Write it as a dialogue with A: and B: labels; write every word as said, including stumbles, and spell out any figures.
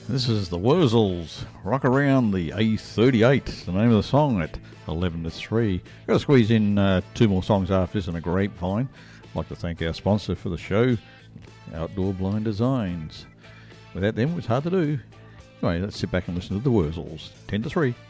A: This is the Wurzels, Rock Around the A thirty-eight, the name of the song at eleven to three. Got to squeeze in uh, two more songs after this in a grapevine. I'd like to thank our sponsor for the show, Outdoor Blind Designs. Without them, it's hard to do. Anyway, let's sit back and listen to the Wurzels, ten to three.